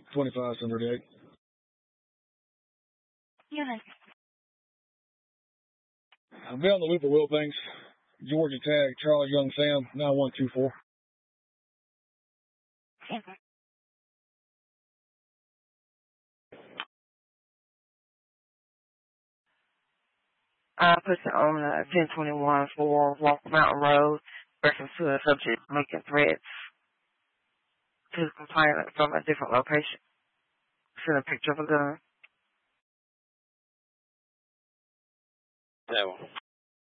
25-38. Unit. I'll be on the loop of Will Banks, Georgia Tag, Charlie Young Sam, 9124. Okay. Person on 1021 for Walk Mountain Road versus to a subject making threats to the complainant from a different location. Send a picture of a gun. That one.